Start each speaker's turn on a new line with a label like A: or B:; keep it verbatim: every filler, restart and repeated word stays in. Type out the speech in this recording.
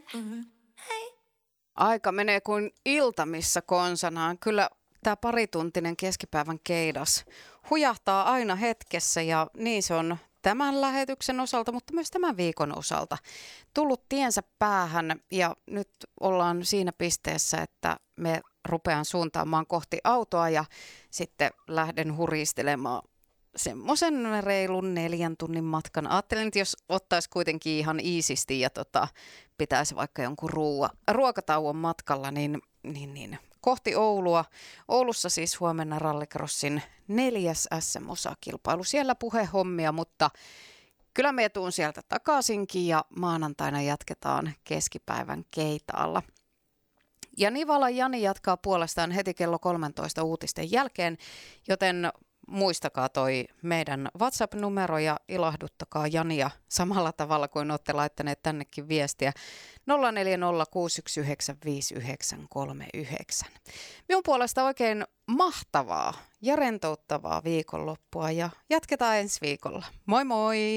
A: Aika menee kuin iltamissa konsanaan. Kyllä tämä parituntinen keskipäivän keidas hujahtaa aina hetkessä ja niin se on tämän lähetyksen osalta, mutta myös tämän viikon osalta tullut tiensä päähän ja nyt ollaan siinä pisteessä, että me rupean suuntaamaan kohti autoa ja sitten lähden huristelemaan semmoisen reilun neljän tunnin matkan. Ajattelin, että jos ottaisi kuitenkin ihan iisisti ja tota, pitäisi vaikka jonkun ruoa, ruokatauon matkalla, niin, niin, niin kohti Oulua. Oulussa siis huomenna rallycrossin neljäs S M-osakilpailu. Siellä puhehommia, mutta kyllä me tuun sieltä takaisinkin ja maanantaina jatketaan keskipäivän Keitaalla. Ja Nivala Jani jatkaa puolestaan heti kello kolmetoista uutisten jälkeen, joten muistakaa toi meidän WhatsApp-numero ja ilahduttakaa Jania samalla tavalla kuin olette laittaneet tännekin viestiä nolla neljä nolla kuusi yksi yhdeksän viisi yhdeksän kolme yhdeksän. Minun puolesta oikein mahtavaa ja rentouttavaa viikonloppua ja jatketaan ensi viikolla. Moi moi!